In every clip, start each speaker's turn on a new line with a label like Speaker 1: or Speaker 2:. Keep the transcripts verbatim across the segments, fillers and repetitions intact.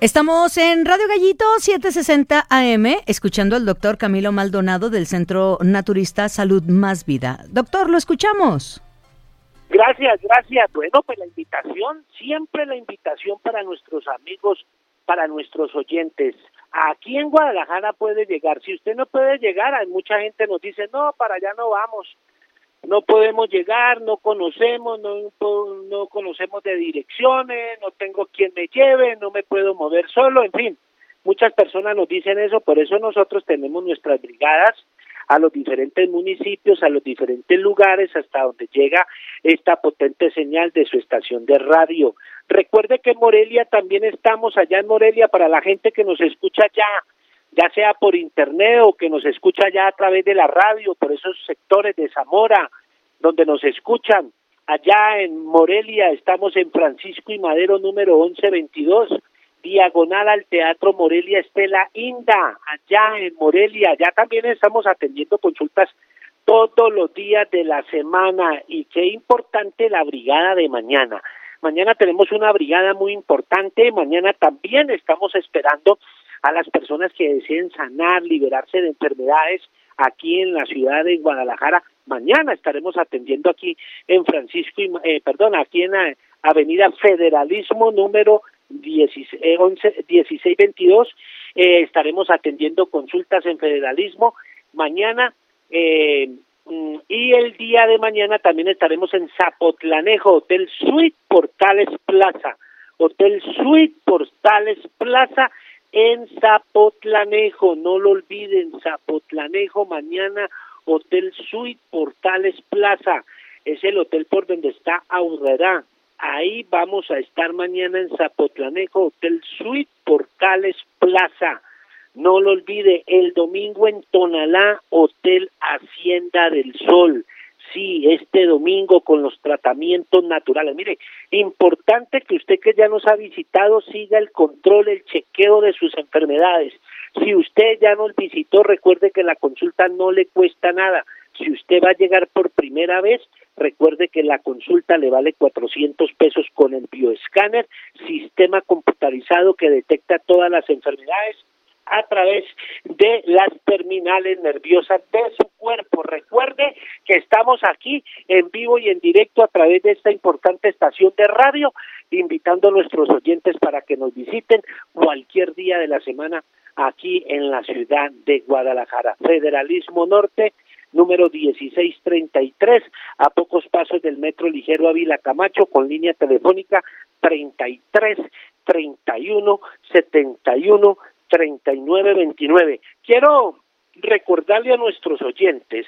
Speaker 1: Estamos en Radio Gallito setecientos sesenta A M, escuchando al doctor Camilo Maldonado del Centro Naturista Salud Más Vida. Doctor, lo escuchamos.
Speaker 2: Gracias, gracias. Bueno, pues la invitación, siempre la invitación para nuestros amigos, para nuestros oyentes. Aquí en Guadalajara puede llegar. Si usted no puede llegar, hay mucha gente nos dice, no, para allá no vamos. No podemos llegar, no conocemos, no, no conocemos de direcciones, no tengo quien me lleve, no me puedo mover solo, en fin. Muchas personas nos dicen eso, por eso nosotros tenemos nuestras brigadas a los diferentes municipios, a los diferentes lugares, hasta donde llega esta potente señal de su estación de radio. Recuerde que en Morelia también estamos, allá en Morelia, para la gente que nos escucha ya, ya sea por internet o que nos escucha ya a través de la radio, por esos sectores de Zamora, donde nos escuchan. Allá en Morelia estamos en Francisco y Madero número once veintidós, diagonal al Teatro Morelia Estela Inda, allá en Morelia. Ya también estamos atendiendo consultas todos los días de la semana, y qué importante la brigada de mañana. Mañana tenemos una brigada muy importante, mañana también estamos esperando a las personas que deseen sanar, liberarse de enfermedades aquí en la ciudad de Guadalajara. Mañana estaremos atendiendo aquí en Francisco, y, eh, perdón, aquí en la Avenida Federalismo número dieciséis veintidós, eh, estaremos atendiendo consultas en Federalismo mañana, eh, y el día de mañana también estaremos en Zapotlanejo, Hotel Suite Portales Plaza, Hotel Suite Portales Plaza, en Zapotlanejo, no lo olviden, Zapotlanejo, mañana Hotel Suite Portales Plaza, es el hotel por donde está Aurrerá. Ahí vamos a estar mañana en Zapotlanejo, Hotel Suite Portales Plaza. No lo olvide, el domingo en Tonalá, Hotel Hacienda del Sol. Sí, este domingo con los tratamientos naturales. Mire, importante que usted que ya nos ha visitado siga el control, el chequeo de sus enfermedades. Si usted ya nos visitó, recuerde que la consulta no le cuesta nada. Si usted va a llegar por primera vez, recuerde que la consulta le vale cuatrocientos pesos con el bioescáner, sistema computarizado que detecta todas las enfermedades a través de las terminales nerviosas de su cuerpo. Recuerde que estamos aquí en vivo y en directo a través de esta importante estación de radio, invitando a nuestros oyentes para que nos visiten cualquier día de la semana aquí en la ciudad de Guadalajara. Federalismo Norte, número dieciséis treinta y tres, a pocos pasos del metro ligero Ávila Camacho, con línea telefónica treinta y tres treinta y uno setenta y uno treinta y nueve veintinueve. Quiero recordarle a nuestros oyentes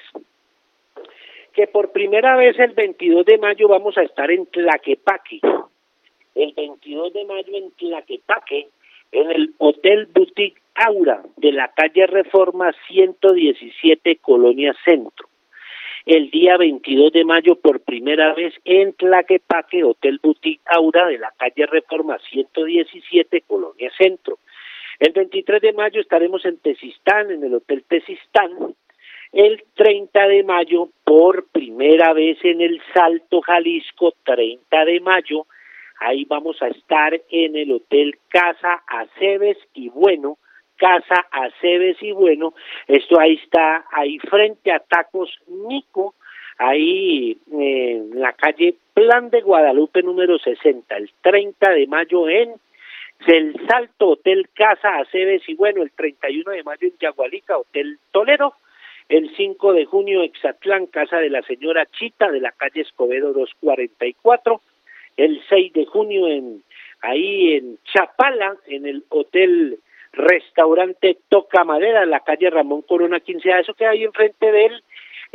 Speaker 2: que por primera vez el veintidós de mayo vamos a estar en Tlaquepaque. El veintidós de mayo en Tlaquepaque, en el Hotel Boutique Aura de la calle Reforma ciento diecisiete, Colonia Centro. El día veintidós de mayo, por primera vez en Tlaquepaque, Hotel Boutique Aura de la calle Reforma ciento diecisiete, Colonia Centro. El veintitrés de mayo estaremos en Tezistán, en el Hotel Tezistán. El treinta de mayo, por primera vez en el Salto, Jalisco, treinta de mayo, ahí vamos a estar en el Hotel Casa Aceves y Bueno, Casa Aceves y Bueno, esto ahí está, ahí frente a Tacos Nico, ahí eh, en la calle Plan de Guadalupe número sesenta, el treinta de mayo en el Salto, Hotel Casa Aceves y Bueno, el treinta y uno de mayo en Yagualica, Hotel Toledo, el cinco de junio Exatlán, Casa de la Señora Chita, de la calle Escobedo doscientos cuarenta y cuatro, el seis de junio en ahí en Chapala, en el Hotel Restaurante Toca Madera, en la calle Ramón Corona quince A, eso queda ahí enfrente de él,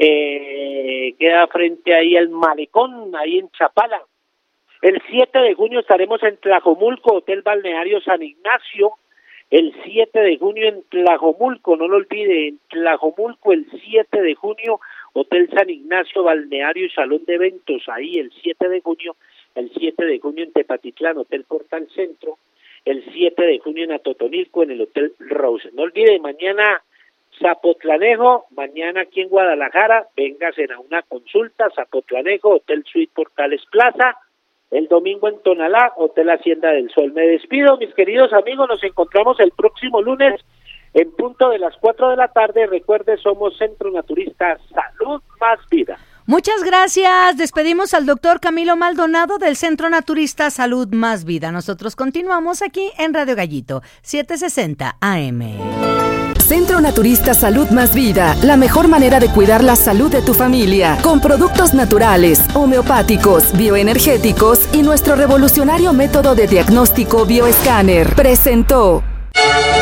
Speaker 2: eh, queda frente ahí al Malecón, ahí en Chapala. El siete de junio estaremos en Tlajomulco, Hotel Balneario San Ignacio, el siete de junio en Tlajomulco, no lo olvide, en Tlajomulco el siete de junio, Hotel San Ignacio, Balneario y Salón de Eventos, ahí el siete de junio, el siete de junio en Tepatitlán, Hotel Portal Centro, el siete de junio en Atotonilco, en el Hotel Rose. No olvide, mañana Zapotlanejo, mañana aquí en Guadalajara, véngase a una consulta, Zapotlanejo, Hotel Suite Portales Plaza, el domingo en Tonalá, Hotel Hacienda del Sol. Me despido, mis queridos amigos, nos encontramos el próximo lunes en punto de las cuatro de la tarde. Recuerde, somos Centro Naturista Salud Más Vida.
Speaker 1: Muchas gracias. Despedimos al doctor Camilo Maldonado del Centro Naturista Salud Más Vida. Nosotros continuamos aquí en Radio Gallito, setecientos sesenta A M.
Speaker 3: Centro Naturista Salud Más Vida, la mejor manera de cuidar la salud de tu familia, con productos naturales, homeopáticos, bioenergéticos y nuestro revolucionario método de diagnóstico bioescáner. Presentó.